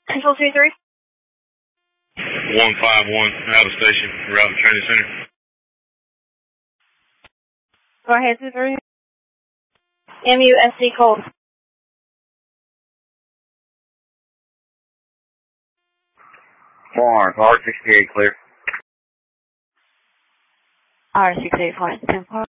Control 23. 151 out of station, around the training center. Go ahead, 23. MUSC cold. Florence, R68 clear. R68 flight 10